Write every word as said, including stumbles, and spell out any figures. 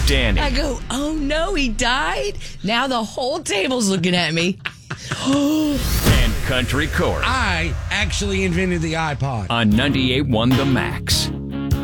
Danny. I go, oh no, he died? Now the whole table's looking at me. And Country Corey. I actually invented the iPod. On ninety-eight point one The Max.